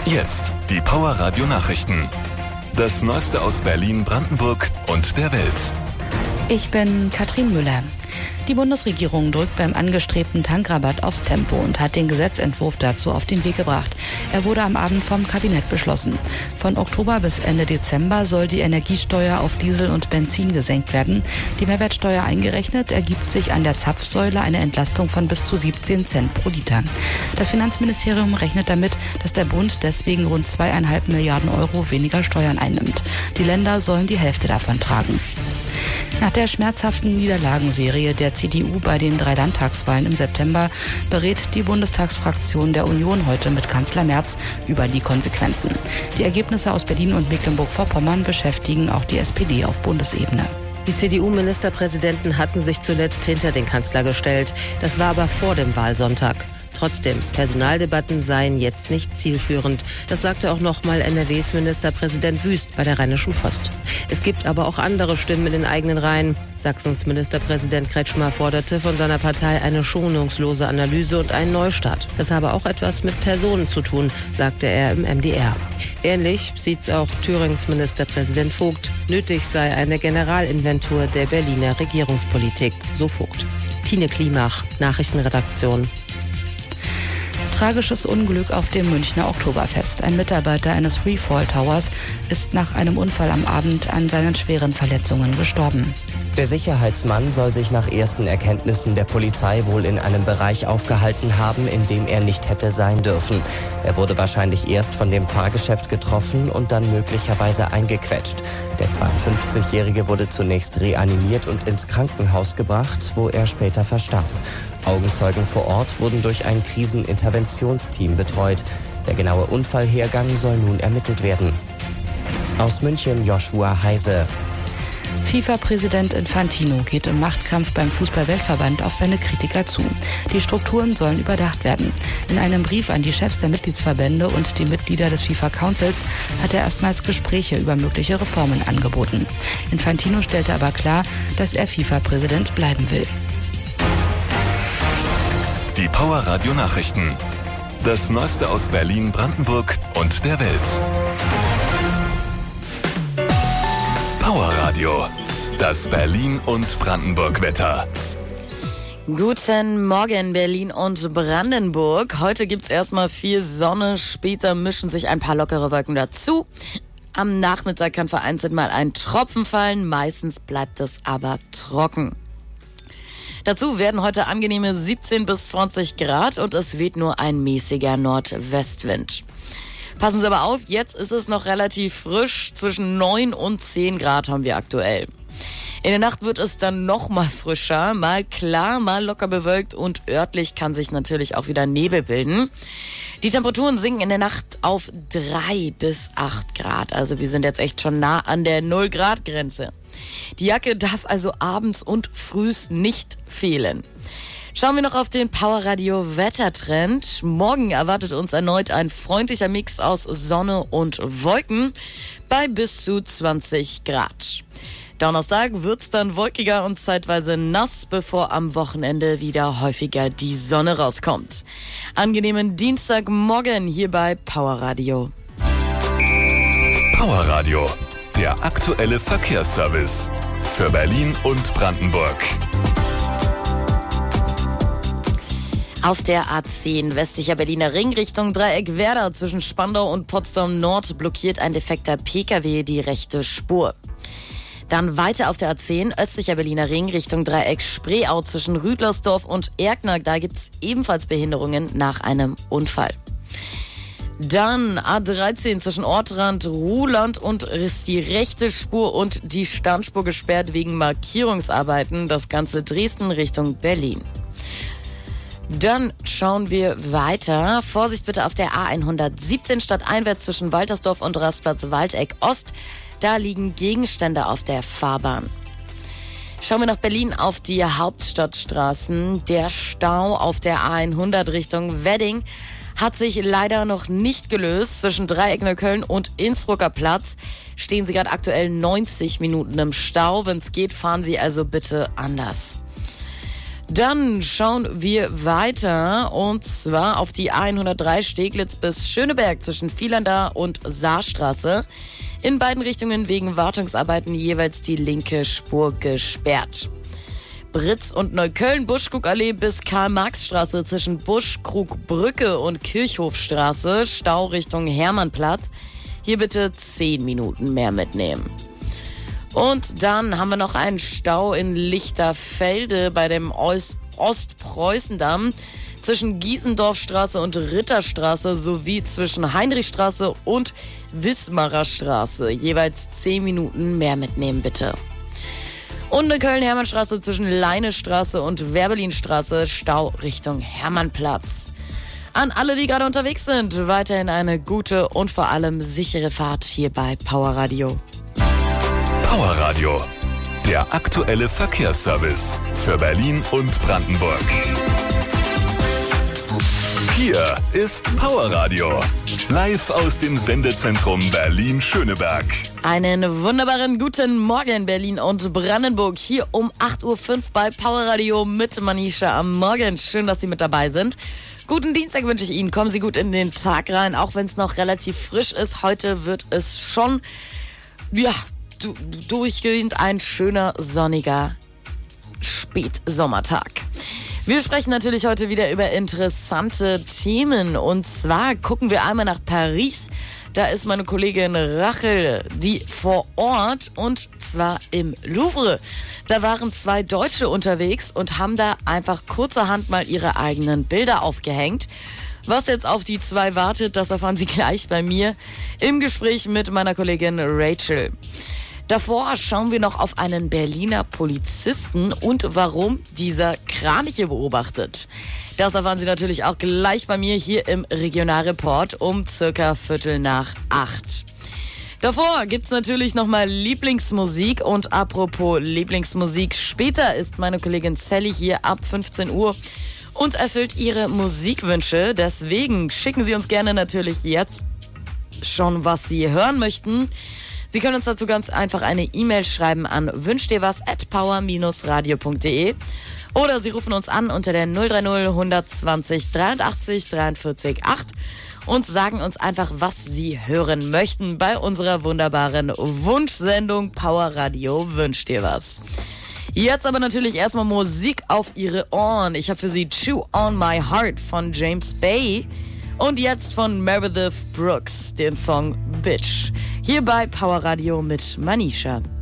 Jetzt die Power Radio Nachrichten. Das Neueste aus Berlin, Brandenburg und der Welt. Ich bin Katrin Müller. Die Bundesregierung drückt beim angestrebten Tankrabatt aufs Tempo und hat den Gesetzentwurf dazu auf den Weg gebracht. Er wurde am Abend vom Kabinett beschlossen. Von Oktober bis Ende Dezember soll die Energiesteuer auf Diesel und Benzin gesenkt werden. Die Mehrwertsteuer eingerechnet ergibt sich an der Zapfsäule eine Entlastung von bis zu 17 Cent pro Liter. Das Finanzministerium rechnet damit, dass der Bund deswegen rund 2,5 Milliarden Euro weniger Steuern einnimmt. Die Länder sollen die Hälfte davon tragen. Nach der schmerzhaften Niederlagenserie der CDU bei den 3 Landtagswahlen im September berät die Bundestagsfraktion der Union heute mit Kanzler Merz über die Konsequenzen. Die Ergebnisse aus Berlin und Mecklenburg-Vorpommern beschäftigen auch die SPD auf Bundesebene. Die CDU-Ministerpräsidenten hatten sich zuletzt hinter den Kanzler gestellt. Das war aber vor dem Wahlsonntag. Trotzdem, Personaldebatten seien jetzt nicht zielführend. Das sagte auch nochmal NRWs Ministerpräsident Wüst bei der Rheinischen Post. Es gibt aber auch andere Stimmen in den eigenen Reihen. Sachsens Ministerpräsident Kretschmer forderte von seiner Partei eine schonungslose Analyse und einen Neustart. Das habe auch etwas mit Personen zu tun, sagte er im MDR. Ähnlich sieht's auch Thürings Ministerpräsident Vogt. Nötig sei eine Generalinventur der Berliner Regierungspolitik, so Vogt. Tine Klimach, Nachrichtenredaktion. Tragisches Unglück auf dem Münchner Oktoberfest. Ein Mitarbeiter eines Freefall Towers ist nach einem Unfall am Abend an seinen schweren Verletzungen gestorben. Der Sicherheitsmann soll sich nach ersten Erkenntnissen der Polizei wohl in einem Bereich aufgehalten haben, in dem er nicht hätte sein dürfen. Er wurde wahrscheinlich erst von dem Fahrgeschäft getroffen und dann möglicherweise eingequetscht. Der 52-Jährige wurde zunächst reanimiert und ins Krankenhaus gebracht, wo er später verstarb. Augenzeugen vor Ort wurden durch ein Kriseninterventionsteam betreut. Der genaue Unfallhergang soll nun ermittelt werden. Aus München Joshua Heise. FIFA-Präsident Infantino geht im Machtkampf beim Fußball-Weltverband auf seine Kritiker zu. Die Strukturen sollen überdacht werden. In einem Brief an die Chefs der Mitgliedsverbände und die Mitglieder des FIFA-Councils hat er erstmals Gespräche über mögliche Reformen angeboten. Infantino stellte aber klar, dass er FIFA-Präsident bleiben will. Die Power Radio Nachrichten. Das Neueste aus Berlin, Brandenburg und der Welt. Power Radio. Das Berlin und Brandenburg Wetter. Guten Morgen, Berlin und Brandenburg. Heute gibt's erstmal viel Sonne, später mischen sich ein paar lockere Wolken dazu. Am Nachmittag kann vereinzelt mal ein Tropfen fallen, meistens bleibt es aber trocken. Dazu werden heute angenehme 17 bis 20 Grad und es weht nur ein mäßiger Nordwestwind. Passen Sie aber auf, jetzt ist es noch relativ frisch, zwischen 9 und 10 Grad haben wir aktuell. In der Nacht wird es dann noch mal frischer, mal klar, mal locker bewölkt und örtlich kann sich natürlich auch wieder Nebel bilden. Die Temperaturen sinken in der Nacht auf 3 bis 8 Grad, also wir sind jetzt echt schon nah an der 0-Grad-Grenze. Die Jacke darf also abends und frühs nicht fehlen. Schauen wir noch auf den Powerradio Wettertrend. Morgen erwartet uns erneut ein freundlicher Mix aus Sonne und Wolken bei bis zu 20 Grad. Donnerstag wird's dann wolkiger und zeitweise nass, bevor am Wochenende wieder häufiger die Sonne rauskommt. Angenehmen Dienstagmorgen hier bei Powerradio. Powerradio, der aktuelle Verkehrsservice für Berlin und Brandenburg. Auf der A10 westlicher Berliner Ring Richtung Dreieck Werder zwischen Spandau und Potsdam Nord blockiert ein defekter Pkw die rechte Spur. Dann weiter auf der A10 östlicher Berliner Ring Richtung Dreieck Spreeau zwischen Rüdlersdorf und Erkner. Da gibt's ebenfalls Behinderungen nach einem Unfall. Dann A13 zwischen Ortrand, Ruhland und ist die rechte Spur und die Standspur gesperrt wegen Markierungsarbeiten. Das Ganze Dresden Richtung Berlin. Dann schauen wir weiter. Vorsicht bitte auf der A117 stadteinwärts zwischen Waltersdorf und Rastplatz Waldeck Ost. Da liegen Gegenstände auf der Fahrbahn. Schauen wir nach Berlin auf die Hauptstadtstraßen. Der Stau auf der A100 Richtung Wedding hat sich leider noch nicht gelöst. Zwischen Dreieck Neukölln und Innsbrucker Platz stehen Sie gerade aktuell 90 Minuten im Stau. Wenn es geht, fahren Sie also bitte anders. Dann schauen wir weiter und zwar auf die 103 Steglitz bis Schöneberg zwischen Vielander und Saarstraße. In beiden Richtungen wegen Wartungsarbeiten jeweils die linke Spur gesperrt. Britz und Neukölln, Buschkuckallee bis Karl-Marx-Straße zwischen Buschkrugbrücke und Kirchhofstraße, Stau Richtung Hermannplatz. Hier bitte 10 Minuten mehr mitnehmen. Und dann haben wir noch einen Stau in Lichterfelde bei dem Ostpreußendamm zwischen Giesendorfstraße und Ritterstraße sowie zwischen Heinrichstraße und Wismarer Straße. Jeweils 10 Minuten mehr mitnehmen, bitte. Und in Köln-Hermannstraße zwischen Leinestraße und Werbelinstraße, Stau Richtung Hermannplatz. An alle, die gerade unterwegs sind, weiterhin eine gute und vor allem sichere Fahrt hier bei Power Radio. Power Radio, der aktuelle Verkehrsservice für Berlin und Brandenburg. Hier ist Power Radio, live aus dem Sendezentrum Berlin-Schöneberg. Einen wunderbaren guten Morgen Berlin und Brandenburg, hier um 8.05 Uhr bei Power Radio mit Manisha am Morgen. Schön, dass Sie mit dabei sind. Guten Dienstag wünsche ich Ihnen, kommen Sie gut in den Tag rein, auch wenn es noch relativ frisch ist. Heute wird es schon, durchgehend ein schöner, sonniger Spätsommertag. Wir sprechen natürlich heute wieder über interessante Themen und zwar gucken wir einmal nach Paris. Da ist meine Kollegin Rachel, die vor Ort und zwar im Louvre. Da waren 2 Deutsche unterwegs und haben da einfach kurzerhand mal ihre eigenen Bilder aufgehängt. Was jetzt auf die 2 wartet, das erfahren Sie gleich bei mir im Gespräch mit meiner Kollegin Rachel. Davor schauen wir noch auf einen Berliner Polizisten und warum dieser Kraniche beobachtet. Das erfahren Sie natürlich auch gleich bei mir hier im Regionalreport um circa 7:45. Davor gibt's natürlich nochmal Lieblingsmusik und apropos Lieblingsmusik, später ist meine Kollegin Sally hier ab 15 Uhr und erfüllt ihre Musikwünsche. Deswegen schicken Sie uns gerne natürlich jetzt schon, was Sie hören möchten. Sie können uns dazu ganz einfach eine E-Mail schreiben an wünschdirwas@power-radio.de oder Sie rufen uns an unter der 030 120 83 43 8 und sagen uns einfach, was Sie hören möchten bei unserer wunderbaren Wunschsendung Power Radio Wünsch dir was. Jetzt aber natürlich erstmal Musik auf Ihre Ohren. Ich habe für Sie Chew on My Heart von James Bay. Und jetzt von Meredith Brooks, den Song Bitch. Hier bei Power Radio mit Manisha.